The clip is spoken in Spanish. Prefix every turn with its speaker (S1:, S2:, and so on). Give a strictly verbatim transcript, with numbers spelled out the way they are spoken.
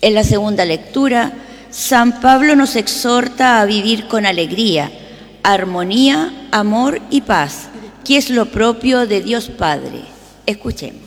S1: En la segunda lectura, San Pablo nos exhorta a vivir con alegría, armonía, amor y paz, que es lo propio de Dios Padre. Escuchemos.